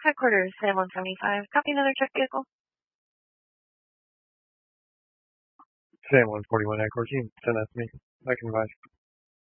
Headquarters, Sam 175. Copy another check vehicle. Sam 141 headquarters, you can send that to me. I can advise.